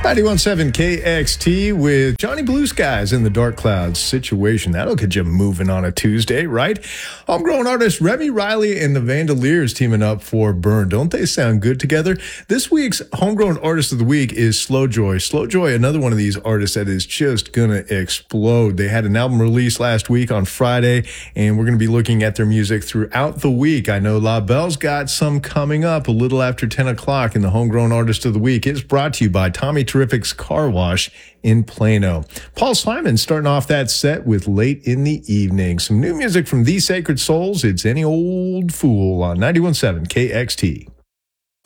91.7 KXT with Johnny Blue Skies in the Dark Clouds situation. That'll get you moving on a Tuesday, right? Homegrown artist Remy Riley and the Vandaliers teaming up for Burn. Don't they sound good together? This week's Homegrown Artist of the Week is Slowjoy. Slowjoy, another one of these artists that is just gonna explode. They had an album release last week on Friday, and we're gonna be looking at their music throughout the week. I know La Belle's got some coming up a little after 10 o'clock in the Homegrown Artist of the Week. It's brought to you by Tommy Terrific's Car Wash in Plano. Paul Simon starting off that set with Late in the Evening. Some new music from These Sacred Souls. It's Any Old Fool on 91.7 KXT.